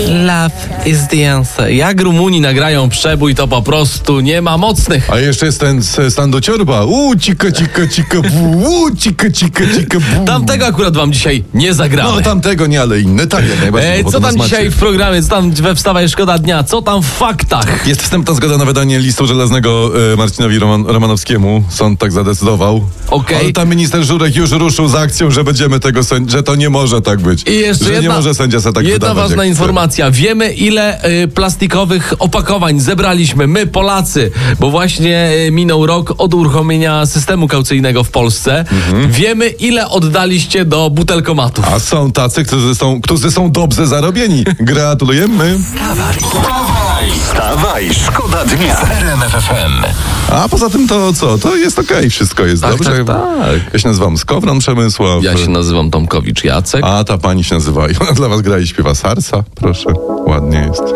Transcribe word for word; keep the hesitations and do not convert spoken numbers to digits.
Love is the answer. Jak Rumuni nagrają przebój, to po prostu nie ma mocnych. A jeszcze jest ten stan do ciorba. Uuu, cika, cika, cika, bu, uuu, cika, cika, cika, bu. Tamtego akurat wam dzisiaj nie zagramy. No tamtego nie, ale inne tak jak najbardziej. E, bo co to tam nas dzisiaj macie. w programie, co tam we Wstawaj Szkoda Dnia, co tam w faktach? Jest wstępna zgoda na wydanie listu żelaznego e, Marcinowi Roman, Romanowskiemu. Sąd tak zadecydował. Okej. Ale tam minister Żurek już ruszył z akcją, że będziemy tego sędzi- że to nie może tak być. I jeszcze że jedna, nie może sędzia sobie tak jedna wydawać, ważna jak informacja. Wiemy, ile y, plastikowych opakowań zebraliśmy my, Polacy, bo właśnie y, minął rok od uruchomienia systemu kaucyjnego w Polsce. Mhm. Wiemy, ile oddaliście do butelkomatów. A są tacy, którzy są, którzy są dobrze zarobieni. Gratulujemy. Wstawaj, wstawaj, wstawaj, szkoda dnia w R M F F M. A poza tym to co? To jest okej, wszystko jest Tak, dobrze. tak, tak. Ja się nazywam Skowron Przemysław. Ja się nazywam Tomkowicz Jacek. A ta pani się nazywa i ona dla was gra i śpiewa Sarsa. Proszę, ładnie jest.